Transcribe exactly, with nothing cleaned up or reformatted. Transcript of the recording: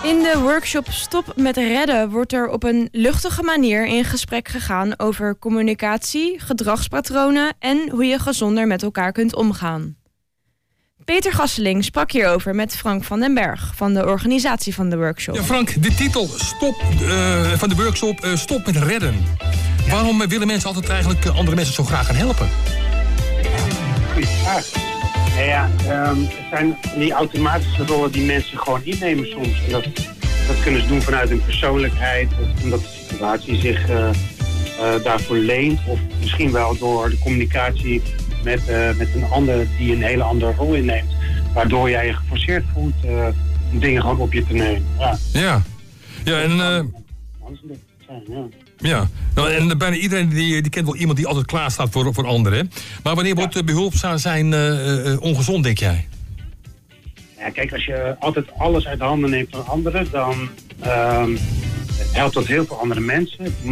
In de workshop Stop met redden wordt er op een luchtige manier in gesprek gegaan over communicatie, gedragspatronen en hoe je gezonder met elkaar kunt omgaan. Peter Gasseling sprak hierover met Frank van den Berg van de organisatie van de workshop. Ja, Frank, de titel Stop, uh, van de workshop uh, Stop met redden. Ja. Waarom willen mensen altijd eigenlijk andere mensen zo graag gaan helpen? Goeie vraag. Ja, ja um, het zijn die automatische rollen die mensen gewoon innemen soms. En dat, dat kunnen ze doen vanuit hun persoonlijkheid, of omdat de situatie zich uh, uh, daarvoor leent. Of misschien wel door de communicatie met, uh, met een ander die een hele andere rol inneemt. Waardoor jij je geforceerd voelt uh, om dingen gewoon op je te nemen. Ja, ja. ja en... Uh... Ja. Ja, nou, en bijna iedereen die, die kent wel iemand die altijd klaar staat voor, voor anderen. Maar wanneer wordt ja. behulpzaam zijn uh, uh, ongezond, denk jij? Ja, kijk, als je altijd alles uit de handen neemt van anderen, dan uh, helpt dat heel veel andere mensen.